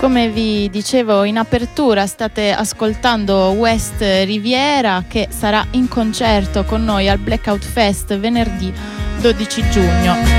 Come vi dicevo in apertura, state ascoltando West Riviera, che sarà in concerto con noi al Blackout Fest venerdì 12 giugno.